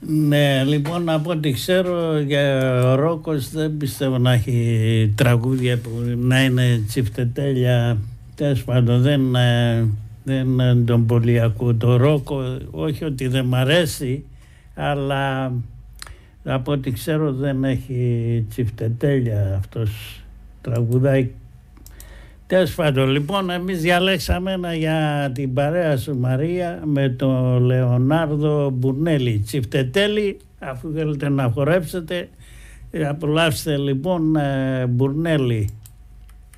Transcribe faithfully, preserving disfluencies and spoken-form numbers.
Ναι, λοιπόν, από ό,τι ξέρω, για ο Ρόκος δεν πιστεύω να έχει τραγούδια που να είναι τσιφτετέλεια. Τέλος πάντων, δεν, ε, δεν ε, τον πολύ ακούω το Ρόκο. Όχι ότι δεν μ' αρέσει, αλλά από ό,τι ξέρω δεν έχει τσιφτετέλεια αυτός. Τραγουδάει. Τέλος πάντων, λοιπόν, εμείς διαλέξαμε ένα για την παρέα σου, Μαρία, με τον Λεωνάρδο Μπουρνέλη. Τσιφτετέλη, αφού θέλετε να χορέψετε, απολαύστε λοιπόν Μπουρνέλη.